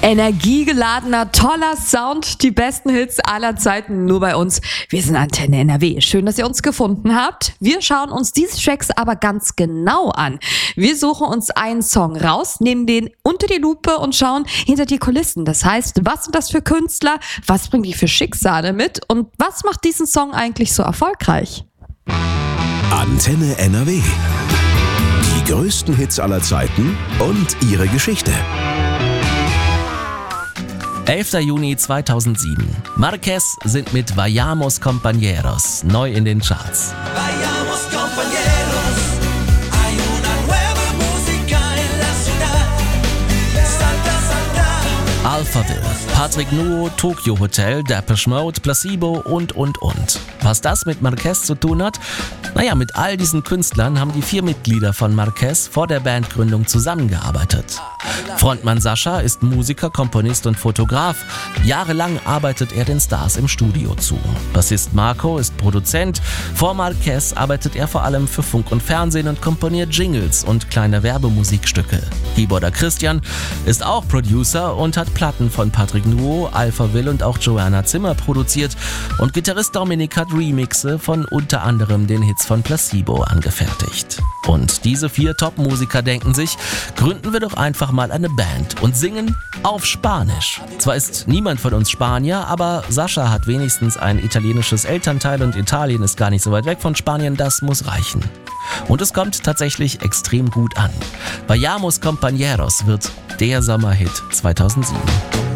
Energiegeladener, toller Sound, die besten Hits aller Zeiten nur bei uns. Wir sind Antenne NRW. Schön, dass ihr uns gefunden habt. Wir schauen uns diese Tracks aber ganz genau an. Wir suchen uns einen Song raus, nehmen den unter die Lupe und schauen hinter die Kulissen. Das heißt, was sind das für Künstler? Was bringen die für Schicksale mit? Und was macht diesen Song eigentlich so erfolgreich? Antenne NRW. Die größten Hits aller Zeiten und ihre Geschichte. 11. Juni 2007. Marquez sind mit Vayamos Compañeros neu in den Charts. Vayamos compañeros, hay una nueva música en la ciudad. Salta, salta. Alphaville, Patrick Nuo, Tokyo Hotel, Depeche Mode, Placebo und. Was das mit Marquez zu tun hat? Naja, mit all diesen Künstlern haben die 4 Mitglieder von Marquez vor der Bandgründung zusammengearbeitet. Frontmann Sascha ist Musiker, Komponist und Fotograf. Jahrelang arbeitet er den Stars im Studio zu. Bassist Marco ist Produzent. Vor Marquez arbeitet er vor allem für Funk und Fernsehen und komponiert Jingles und kleine Werbemusikstücke. Keyboarder Christian ist auch Producer und hat Platten von Patrick Nuo, Alphaville und auch Joanna Zimmer produziert. Und Gitarrist Dominik hat Remixe von unter anderem den Hits von Placebo angefertigt. Und diese 4 Top-Musiker denken sich, gründen wir doch einfach mal eine Band und singen auf Spanisch. Zwar ist niemand von uns Spanier, aber Sascha hat wenigstens ein italienisches Elternteil und Italien ist gar nicht so weit weg von Spanien, das muss reichen. Und es kommt tatsächlich extrem gut an. Vayamos Compañeros wird der Sommerhit 2007.